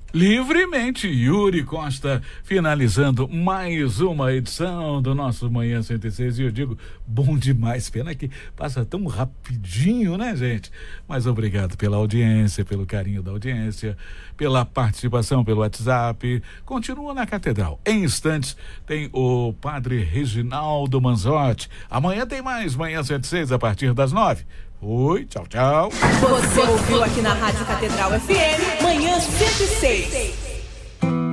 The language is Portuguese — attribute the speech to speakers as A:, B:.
A: Livremente, Yuri Costa, finalizando mais uma edição do nosso Manhã 106, e eu digo, bom demais, pena que passa tão rapidinho, né, gente? Mas obrigado pela audiência, pelo carinho da audiência, pela participação pelo WhatsApp. Continua na Catedral. Em instantes tem o Padre Reginaldo Manzotti. Amanhã tem mais Manhã 106 a partir das 9. Oi, tchau, tchau.
B: Você ouviu aqui na Rádio Catedral FM, Manhã 106.